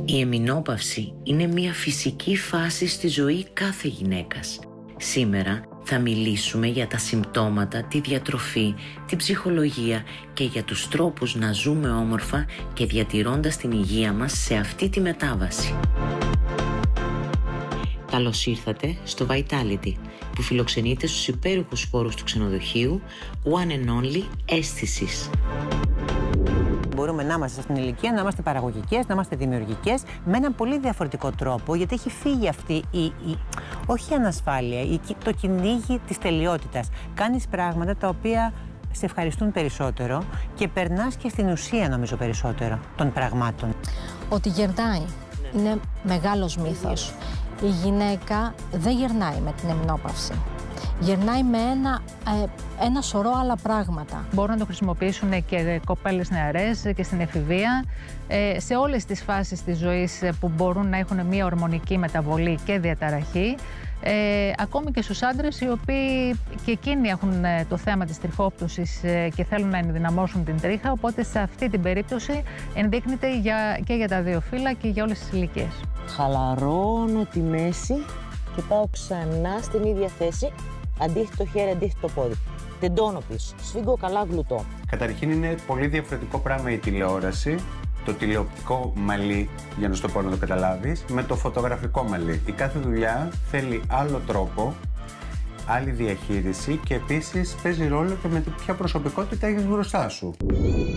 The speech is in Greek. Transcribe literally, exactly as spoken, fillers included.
Η εμεινόπαυση είναι μια φυσική φάση στη ζωή κάθε γυναίκας. Σήμερα θα μιλήσουμε για τα συμπτώματα, τη διατροφή, την ψυχολογία και για τους τρόπους να ζούμε όμορφα και διατηρώντας την υγεία μας σε αυτή τη μετάβαση. Καλώς ήρθατε στο Vitality, που φιλοξενείται στους υπέροχους χώρους του ξενοδοχείου One and Only Αίσθησης. Μπορούμε να είμαστε στην ηλικία, να είμαστε παραγωγικές, να είμαστε δημιουργικές, με έναν πολύ διαφορετικό τρόπο, γιατί έχει φύγει αυτή η, η όχι η ανασφάλεια, η, το κυνήγι της τελειότητας. Κάνεις πράγματα τα οποία σε ευχαριστούν περισσότερο και περνάς και στην ουσία, νομίζω, περισσότερο των πραγμάτων. Ότι γερνάει είναι μεγάλος μύθος. Η γυναίκα δεν γερνάει με την εμεινόπαυση. Γερνάει με ένα, ε, ένα σωρό άλλα πράγματα. Μπορούν να το χρησιμοποιήσουν και κοπέλες νεαρές και στην εφηβεία, ε, σε όλες τις φάσεις της ζωής που μπορούν να έχουν μια ορμονική μεταβολή και διαταραχή. Ε, ακόμη και στους άντρες οι οποίοι και εκείνοι έχουν το θέμα της τριχόπτωσης και θέλουν να ενδυναμώσουν την τρίχα, οπότε σε αυτή την περίπτωση ενδείκνυται για, και για τα δύο φύλλα και για όλες τις ηλικίες. Χαλαρώνω τη μέση και πάω ξανά στην ίδια θέση, αντίθετο χέρι, αντίθετο πόδι. Τεντώνω πίσω, σφίγγω καλά, γλουτώ. Καταρχήν είναι πολύ διαφορετικό πράγμα η τηλεόραση, το τηλεοπτικό μαλλί, για να σου το πω να το καταλάβεις, με το φωτογραφικό μαλλί. Η κάθε δουλειά θέλει άλλο τρόπο, άλλη διαχείριση και επίσης παίζει ρόλο και με ποια προσωπικότητα έχεις μπροστά σου.